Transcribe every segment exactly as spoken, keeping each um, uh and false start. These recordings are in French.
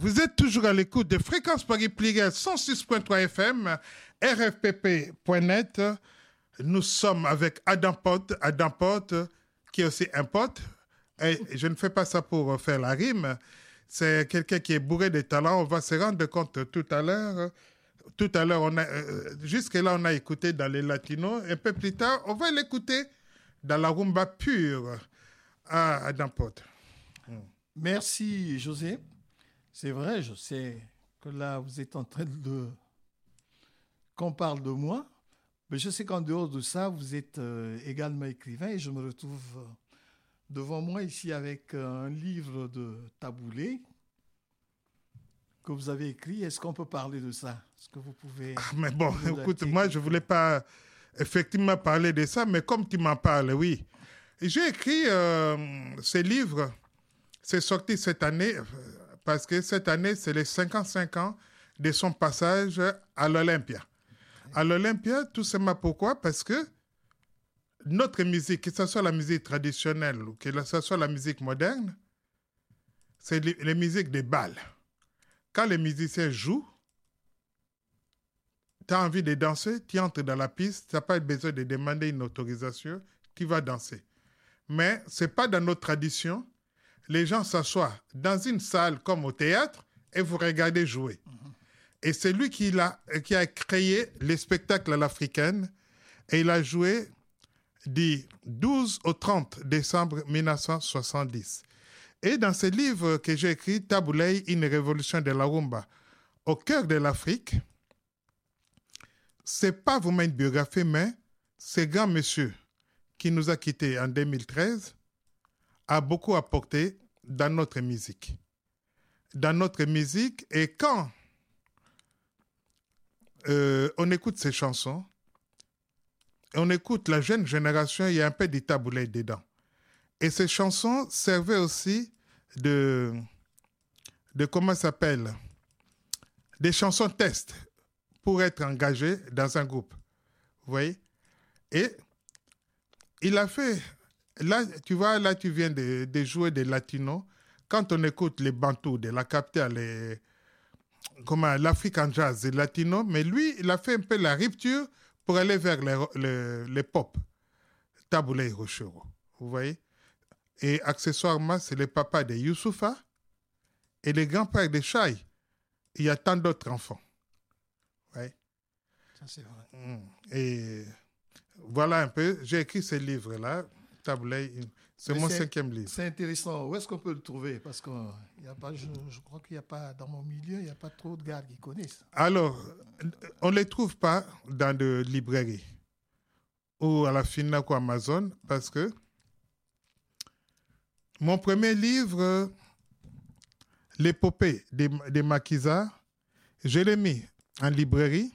Vous êtes toujours à l'écoute de Fréquence Paris Pluriel cent six point trois F M, R F P P point net. Nous sommes avec Adam Pote, Adam Pote, qui est aussi un pote. Et je ne fais pas ça pour faire la rime. C'est quelqu'un qui est bourré de talent. On va se rendre compte tout à l'heure. Tout à l'heure, on a, euh, jusque-là, on a écouté dans les latinos. Un peu plus tard, on va l'écouter dans la rumba pure. Ah, Adam Pote. Merci, José. C'est vrai, je sais que là, vous êtes en train de... qu'on parle de moi. Mais je sais qu'en dehors de ça, vous êtes euh, également écrivain et je me retrouve euh, devant moi ici avec euh, un livre de taboulé que vous avez écrit. Est-ce qu'on peut parler de ça? Est-ce que vous pouvez... Ah, mais bon, écoute, moi, je ne voulais pas effectivement parler de ça, mais comme tu m'en parles, oui. J'ai écrit euh, ces livres, c'est sorti cette année, parce que cette année, c'est les cinquante-cinq ans de son passage à l'Olympia. À l'Olympia, tout simplement pourquoi? Parce que notre musique, que ce soit la musique traditionnelle ou que ce soit la musique moderne, c'est les, les musiques des balles. Quand les musiciens jouent, tu as envie de danser, tu entres dans la piste, tu n'as pas besoin de demander une autorisation, tu vas danser. Mais ce n'est pas dans notre tradition. Les gens s'assoient dans une salle comme au théâtre et vous regardez jouer. Mm-hmm. Et c'est lui qui a, qui a créé les spectacles à l'africaine et il a joué du douze au trente décembre mille neuf cent soixante-dix. Et dans ce livre que j'ai écrit, Taboulé, une révolution de la rumba au cœur de l'Afrique, ce n'est pas vraiment une biographie, mais ce grand monsieur qui nous a quittés en deux mille treize a beaucoup apporté dans notre musique. Dans notre musique, et quand euh, on écoute ces chansons, on écoute la jeune génération, il y a un peu de taboulé dedans. Et ces chansons servaient aussi de, de comment ça s'appelle, des chansons test pour être engagé dans un groupe. Vous voyez? Et il a fait, là, tu vois, là, tu viens de, de jouer des latinos. Quand on écoute les bantous de la capitale, les, comment, l'Afrique en jazz, les latinos, mais lui, il a fait un peu la rupture pour aller vers les, les, les pop, Taboulé et Rochero. Vous voyez? Et accessoirement, c'est le papa de Youssoufa et le grand-père de Chaï. Il y a tant d'autres enfants. Ouais. Ça, c'est vrai. Et voilà un peu. J'ai écrit ce livre-là, Taboulé. C'est Mais mon c'est, cinquième livre. C'est intéressant. Où est-ce qu'on peut le trouver? Parce que y a pas, je, je crois qu'il n'y a pas, dans mon milieu, il n'y a pas trop de gars qui connaissent. Alors, on ne les trouve pas dans de librairies ou à la Fnac ou Amazon parce que mon premier livre, L'épopée des, des maquisards, je l'ai mis en librairie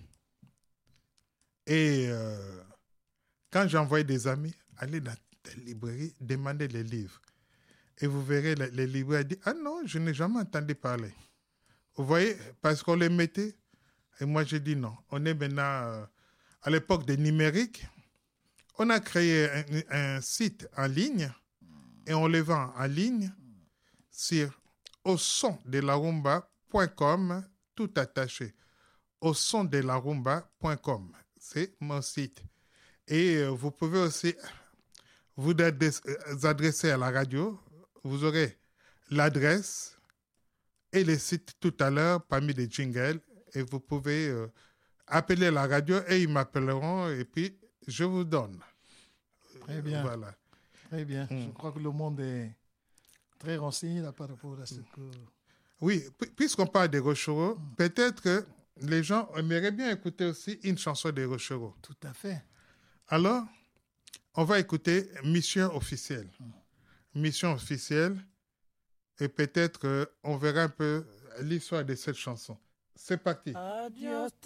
et euh, quand j'ai envoyé des amis, allez dans la librairie, demandez les livres. Et vous verrez, les, les libraires disent, ah non, je n'ai jamais entendu parler. Vous voyez, parce qu'on les mettait. Et moi, j'ai dit non. On est maintenant euh, à l'époque des numériques. On a créé un, un site en ligne et on les vend en ligne sur au son de la rumba point com, tout attaché. au son de la rumba point com. C'est mon site. Et euh, vous pouvez aussi vous adresser à la radio. Vous aurez l'adresse et le site tout à l'heure parmi les jingles. Et vous pouvez euh, appeler la radio et ils m'appelleront et puis je vous donne. Très bien. Voilà. Très bien. Mm. Je crois que le monde est très renseigné là par rapport à ce que... Oui, puisqu'on parle des Rochero, mm. peut-être que les gens aimeraient bien écouter aussi une chanson des Rochero. Tout à fait. Alors, on va écouter Mission officielle. Mm. Mission officielle. Et peut-être qu'on verra un peu l'histoire de cette chanson. C'est parti. Adios.